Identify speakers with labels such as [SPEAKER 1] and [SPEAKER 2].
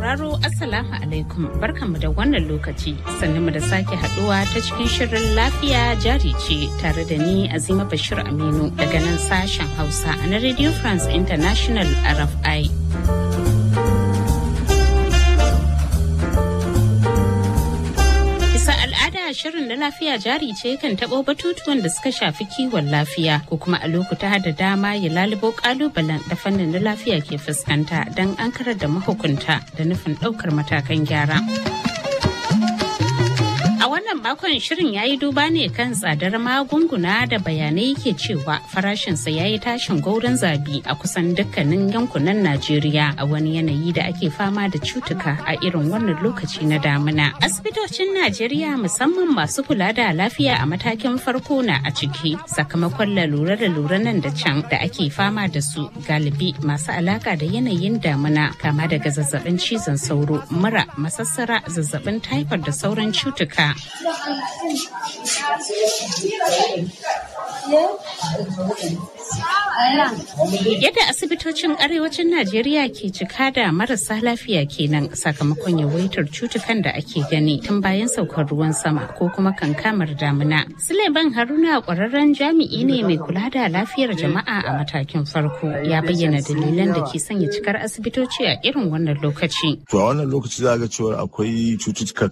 [SPEAKER 1] sauraro Assalamu alaikum barkanmu da wannan lokaci sannan mu da sake haduwa ta cikin shirin lafiya jari ce tare da ni Azima Bashir Aminu daga nan sashen Hausa na Radio France International RFI. Shirin na lafiya jari ce kan taɓo batutuwan da suka shafi kiwon lafiya ko kuma a lokuta da dama ya lalubo ƙalubalen da fannin na lafiya ke fuskanta don an karar da mahukunta da nufin ɗaukar matakan gyara. A wannan makon shirin ya yi duba ne kan tsadar magunguna da bayanai ke cewa farashinsa ya yi tashin gaurin zabi a kusan dukkanin yankunan Najeriya a wani yanayi da ake fama da cutuka a irin wannan lokaci na damina. Asibitocin Najeriya musamman masu kula da lafiya a matakin farko na a ciki sakamakon lalura nan da can da ake fama da su galibi masu alaka da yanayin damina kama daga zazzabin cizon sauro, mura, masassara, zazzabin taifar da sauran cutuka. Yadda asibitocin arewacin Najeriya ke cika da marasa lafiya kenan sakamakon yawaitar cutukan da ake gani tun bayan saukar ruwan sama ko kuma kankamar damina. Suleiman Haruna ƙwararren jami'i ne mai kula da lafiyar jama'a a matakin farko ya bayyana dalilan da ke sanya cikar asibitoci a irin wannan lokaci.
[SPEAKER 2] To a wannan lokaci za ga cewa akwai cututtuka